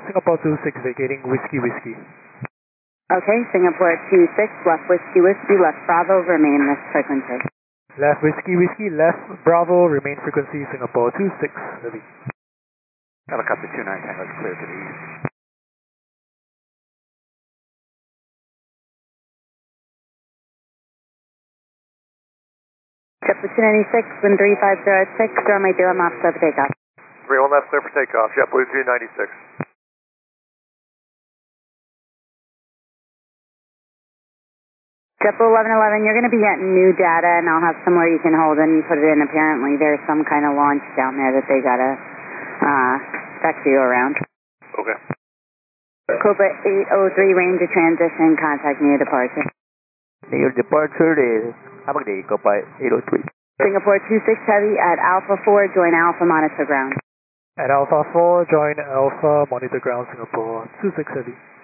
Singapore 26 vacating Whiskey Whiskey. Okay, Singapore 26, left Whiskey Whiskey, left Bravo, remain this frequency. Left Whiskey Whiskey, left Bravo, remain frequency Singapore 26, heavy. Helicopter 29 Tango is clear to the east. JetBlue 296, wind 3506, runway 0 left, clear for takeoff. 31 left, clear for takeoff, JetBlue 396. JetBlue 1111, you're going to be getting new data, and I'll have somewhere you can hold it and put it in. Apparently, there's some kind of launch down there that they got to taxi you around. Okay. Cobra 803, range of transition, contact near departure. Near departure is Hamagday, Cobra 803. Singapore 26 Heavy at Alpha 4, join Alpha, monitor ground. At Alpha 4, join Alpha, monitor ground Singapore 26 heavy.